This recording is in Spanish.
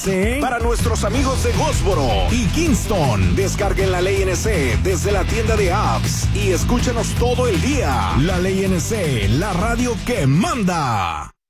Sí. Para nuestros amigos de Goldsboro y Kingston, descarguen la Ley NC desde la tienda de apps y escúchenos todo el día. La Ley NC, la radio que manda.